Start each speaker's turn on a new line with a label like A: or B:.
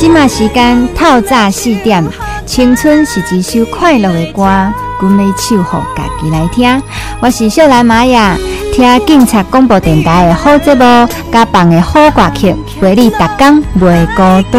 A: 即马时间透早4点，青春是一首快乐的歌，阮要唱予家己来听。我是秀兰玛雅，听警察广播电台的好节目，甲放的好歌曲，陪你逐天袂孤单。